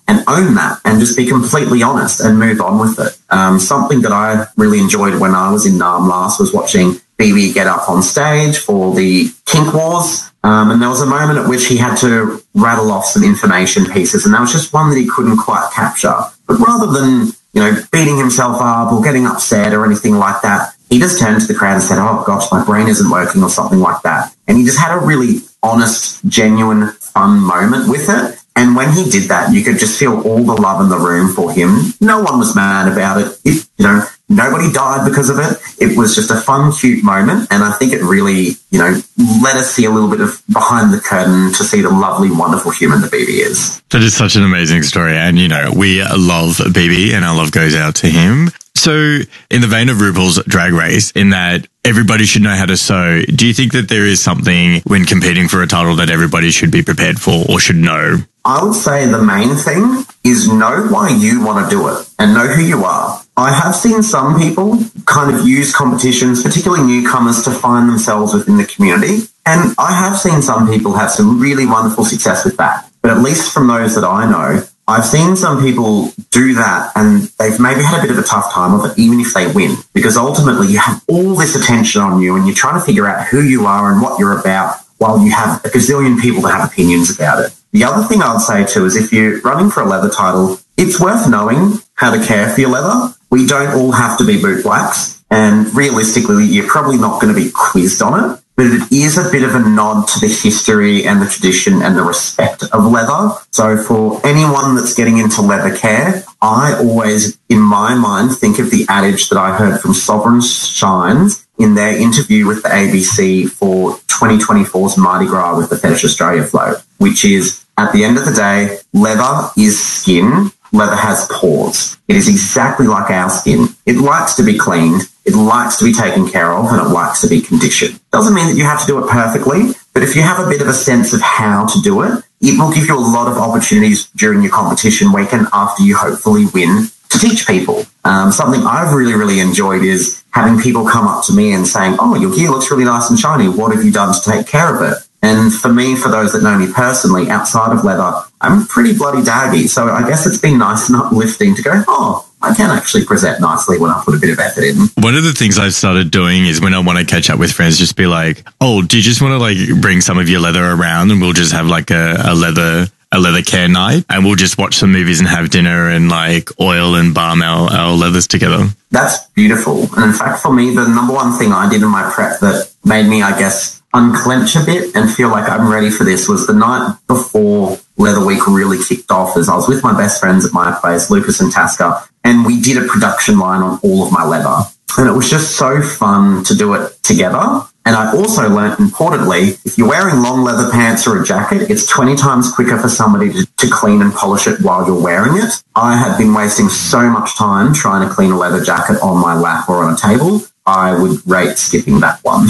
and own that and just be completely honest and move on with it. Um, something that I really enjoyed when I was in NARM last was watching B B get up on stage for the Kink Wars. Um, and there was a moment at which he had to rattle off some information pieces, and there was just one that he couldn't quite capture. But rather than, you know, beating himself up or getting upset or anything like that, he just turned to the crowd and said, oh, gosh, my brain isn't working or something like that. And he just had a really honest, genuine, fun moment with it. And when he did that, you could just feel all the love in the room for him. No one was mad about it. it you know, nobody died because of it. It was just a fun, cute moment. And I think it really, you know, let us see a little bit of behind the curtain to see the lovely, wonderful human that B B is. That is such an amazing story. And, you know, we love B B and our love goes out to him. So in the vein of RuPaul's Drag Race, in that everybody should know how to sew, do you think that there is something when competing for a title that everybody should be prepared for or should know? I would say the main thing is know why you want to do it and know who you are. I have seen some people kind of use competitions, particularly newcomers, to find themselves within the community. And I have seen some people have some really wonderful success with that. But at least from those that I know, I've seen some people do that and they've maybe had a bit of a tough time of it, even if they win, because ultimately you have all this attention on you and you're trying to figure out who you are and what you're about while you have a gazillion people that have opinions about it. The other thing I'd say too is if you're running for a leather title, it's worth knowing how to care for your leather. We don't all have to be boot blacks, and realistically, you're probably not going to be quizzed on it. But it is a bit of a nod to the history and the tradition and the respect of leather. So for anyone that's getting into leather care, I always, in my mind, think of the adage that I heard from Sovereign Shines in their interview with the A B C for twenty twenty-four's Mardi Gras with the Fetish Australia float, which is, at the end of the day, leather is skin. Leather has pores. It is exactly like our skin. It likes to be cleaned, it likes to be taken care of, and it likes to be conditioned. Doesn't mean that you have to do it perfectly, but if you have a bit of a sense of how to do it, it will give you a lot of opportunities during your competition weekend after you hopefully win to teach people. Um, something I've really, really enjoyed is having people come up to me and saying, oh, your gear looks really nice and shiny. What have you done to take care of it? And for me, for those that know me personally, outside of leather, I'm pretty bloody daggy. So I guess it's been nice and uplifting to go, oh, I can actually present nicely when I put a bit of effort in. One of the things I've started doing is when I want to catch up with friends, just be like, oh, do you just want to like bring some of your leather around and we'll just have like a, a leather a leather care night and we'll just watch some movies and have dinner and like oil and balm our, our leathers together. That's beautiful. And in fact, for me, the number one thing I did in my prep that made me, I guess, unclench a bit and feel like I'm ready for this was the night before Leather Week really kicked off, as I was with my best friends at my place, Lucas and Tasca, and we did a production line on all of my leather. And it was just so fun to do it together. And I also learnt, importantly, if you're wearing long leather pants or a jacket, it's twenty times quicker for somebody to, to clean and polish it while you're wearing it. I had been wasting so much time trying to clean a leather jacket on my lap or on a table. I would rate skipping that one.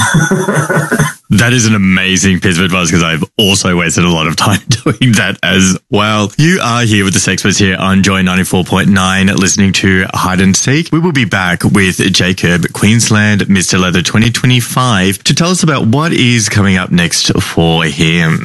That is an amazing piece of advice because I've also wasted a lot of time doing that as well. You are here with the Sexperts here on Joy ninety-four point nine, listening to Hide and Seek. We will be back with Jacob, Queensland Mister Leather twenty twenty-five, to tell us about what is coming up next for him.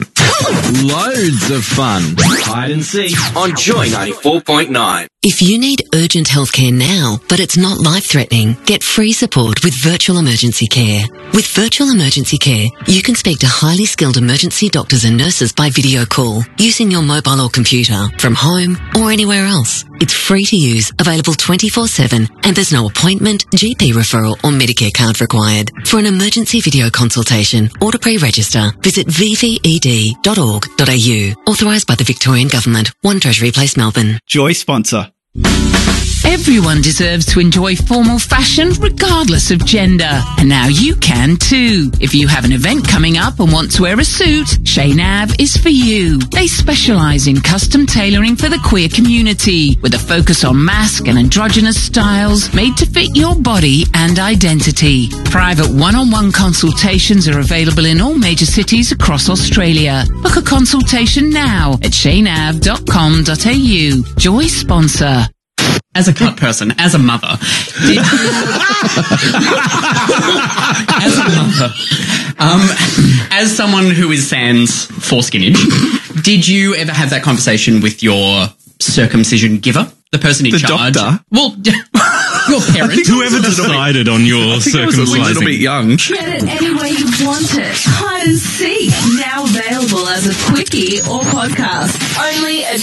Loads of fun. Hide and Seek on Joy ninety-four point nine. If you need urgent healthcare now, but it's not life-threatening, get free support with Virtual Emergency Care. With Virtual Emergency Care, you can speak to highly skilled emergency doctors and nurses by video call, using your mobile or computer, from home or anywhere else. It's free to use, available twenty-four seven, and there's no appointment, G P referral or Medicare card required. For an emergency video consultation or to pre-register, visit v v e d dot org dot a u. Authorised by the Victorian Government. One Treasury Place, Melbourne. Joy sponsor. Everyone deserves to enjoy formal fashion regardless of gender. And now you can too. If you have an event coming up and want to wear a suit, Chez Nav is for you. They specialise in custom tailoring for the queer community, with a focus on mask and androgynous styles made to fit your body and identity. Private one-on-one consultations are available in all major cities across Australia. Book a consultation now at shay nav dot com dot a u. Joy sponsor. As a cut person, as a mother, did, as a mother, um, as someone who is sans foreskinage, did you ever have that conversation with your circumcision giver, the person in The charge. doctor? Well, your parents. Whoever decided on your I think I was a little bit circumcising. young. Get it any way you want it. Hide and Seek. Now available as a quickie or podcast. Only at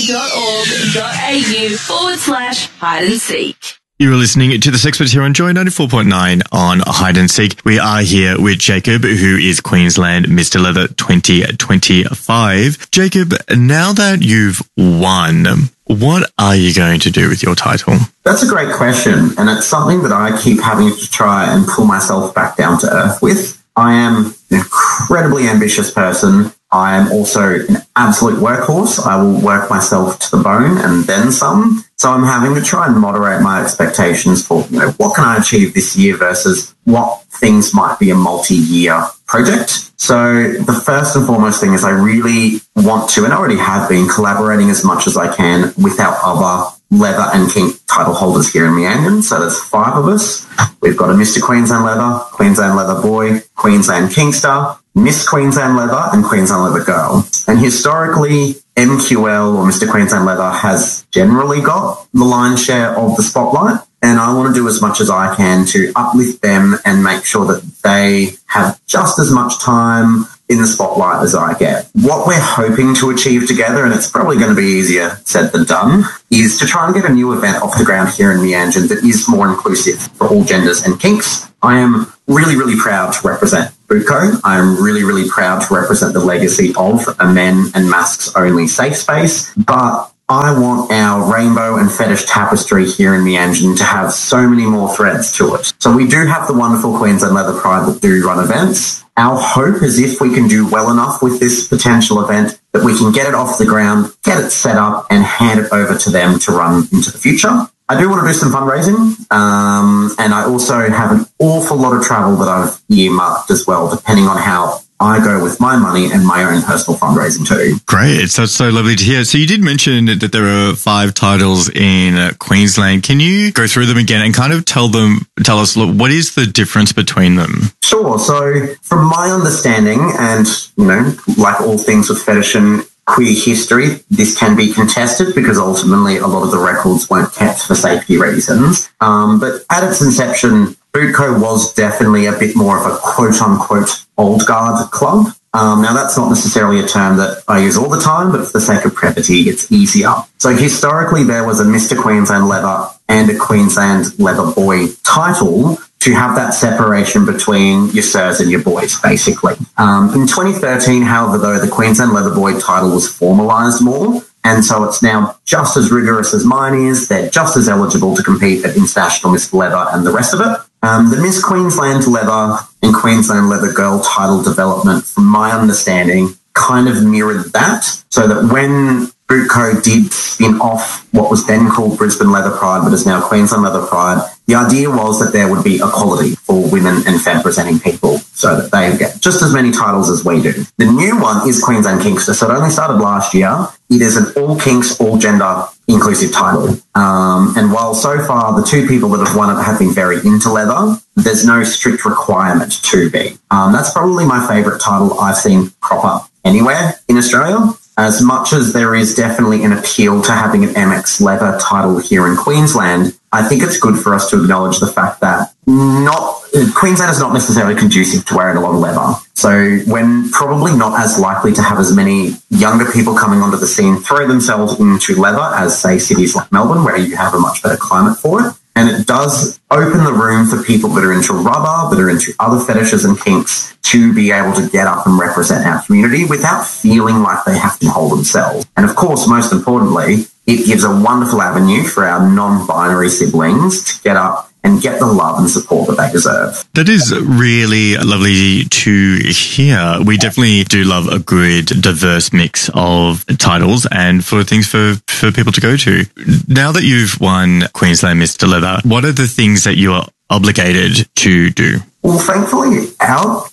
joy.org.au forward slash hide and seek. You are listening to the Sexperts here on Joy ninety-four point nine on Hide and Seek. We are here with Jacob, who is Queensland Mister Leather twenty twenty-five. Jacob, now that you've won, what are you going to do with your title? That's a great question, and it's something that I keep having to try and pull myself back down to earth with. I am an incredibly ambitious person. I am also an absolute workhorse. I will work myself to the bone and then some. So I'm having to try and moderate my expectations for, you know, what can I achieve this year versus what things might be a multi-year project. So the first and foremost thing is I really want to, and I already have been, collaborating as much as I can with our other leather and kink title holders here in Meangan. So there's five of us. We've got a Mister Queensland Leather, Queensland Leather Boy, Queensland Kinkster, Miss Queensland Leather, and Queensland Leather Girl. And historically, M Q L or Mister Queensland Leather has generally got the lion's share of the spotlight. And I want to do as much as I can to uplift them and make sure that they have just as much time in the spotlight as I get. What we're hoping to achieve together, and it's probably going to be easier said than done, is to try and get a new event off the ground here in Meangan that is more inclusive for all genders and kinks. I am really, really proud to represent Bootco. I am really, really proud to represent the legacy of a men and masks only safe space, but I want our rainbow and fetish tapestry here in Meangan to have so many more threads to it. So we do have the wonderful Queensland Leather Pride that do run events. Our hope is if we can do well enough with this potential event that we can get it off the ground, get it set up, and hand it over to them to run into the future. I do want to do some fundraising, um, and I also have an awful lot of travel that I've earmarked as well, depending on how I go with my money and my own personal fundraising too. Great. It's so, so lovely to hear. So you did mention that there are five titles in uh, Queensland. Can you go through them again and kind of tell them, tell us, look, what is the difference between them? Sure. So from my understanding, and, you know, like all things with fetish and queer history, this can be contested because ultimately a lot of the records weren't kept for safety reasons. Um, but at its inception, Bootco was definitely a bit more of a quote-unquote old guard club. Um, now, that's not necessarily a term that I use all the time, but for the sake of brevity, it's easier. So historically, there was a Mister Queensland Leather and a Queensland Leather Boy title to have that separation between your sirs and your boys, basically. Um, in twenty thirteen, however, though, the Queensland Leather Boy title was formalised more, and so it's now just as rigorous as mine is. They're just as eligible to compete at International Miss Leather and the rest of it. Um, the Miss Queensland Leather and Queensland Leather Girl title development, from my understanding, kind of mirrored that, so that when Bootco did spin off what was then called Brisbane Leather Pride, but is now Queensland Leather Pride, the idea was that there would be equality for women and femme-presenting people so that they get just as many titles as we do. The new one is Queensland Kinkster, so it only started last year. It is an all kinks, all gender inclusive title. Um, and while so far the two people that have won it have been very into leather, there's no strict requirement to be. Um, that's probably my favourite title I've seen crop up anywhere in Australia. As much as there is definitely an appeal to having an M X Leather title here in Queensland, I think it's good for us to acknowledge the fact that not Queensland is not necessarily conducive to wearing a lot of leather. So when probably not as likely to have as many younger people coming onto the scene throw themselves into leather as, say, cities like Melbourne, where you have a much better climate for it. And it does open the room for people that are into rubber, that are into other fetishes and kinks, to be able to get up and represent our community without feeling like they have to hold themselves. And of course, most importantly, it gives a wonderful avenue for our non-binary siblings to get up and get the love and support that they deserve. That is really lovely to hear. We definitely do love a good, diverse mix of titles and for things for, for people to go to. Now that you've won Queensland Mister Leather, what are the things that you are obligated to do? Well, thankfully, our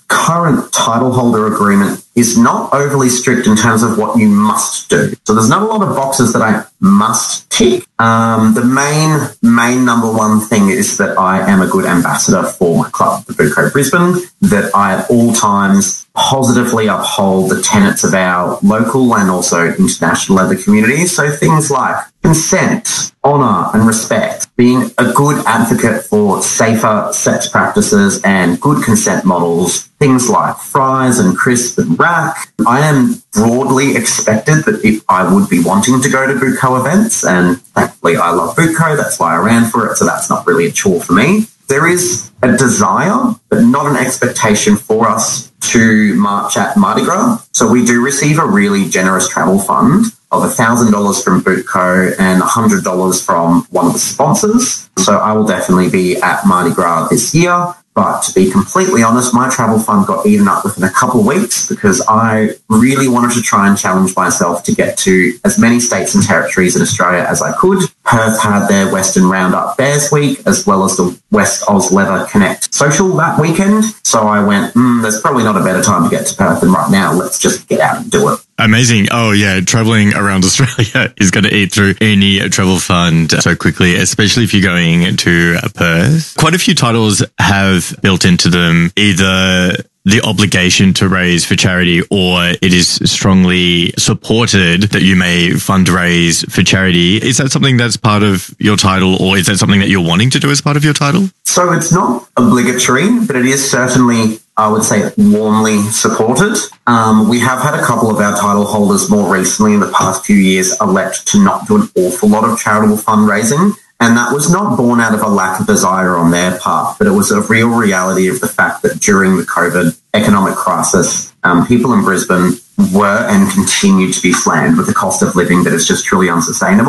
current title holder agreement is not overly strict in terms of what you must do. So there's not a lot of boxes that I must tick. Um, the main, main number one thing is that I am a good ambassador for my club, the Boot Co Brisbane, that I at all times positively uphold the tenets of our local and also international leather community. So things like consent, honour and respect, being a good advocate for safer sex practices and good consent models, things like fries and crisp and rack. I am broadly expected that if I would be wanting to go to Boot Co events, and thankfully I love Boot Co, that's why I ran for it, so that's not really a chore for me. There is a desire, but not an expectation for us to march at Mardi Gras. So we do receive a really generous travel fund of one thousand dollars from Boot Co and one hundred dollars from one of the sponsors. So I will definitely be at Mardi Gras this year. But to be completely honest, my travel fund got eaten up within a couple of weeks because I really wanted to try and challenge myself to get to as many states and territories in Australia as I could. Perth had their Western Roundup Bears Week, as well as the West Oz Leather Connect Social that weekend. So I went, mm, there's probably not a better time to get to Perth than right now. Let's just get out and do it. Amazing. Oh, yeah. Traveling around Australia is going to eat through any travel fund so quickly, especially if you're going to Perth. Quite a few titles have built into them either the obligation to raise for charity, or it is strongly supported that you may fundraise for charity. Is that something that's part of your title, or is that something that you're wanting to do as part of your title? So it's not obligatory, but it is certainly, I would say, warmly supported. Um, we have had a couple of our title holders more recently in the past few years elect to not do an awful lot of charitable fundraising. And that was not born out of a lack of desire on their part, but it was a real reality of the fact that during the COVID economic crisis, um, people in Brisbane were and continue to be slammed with the cost of living that is just truly unsustainable.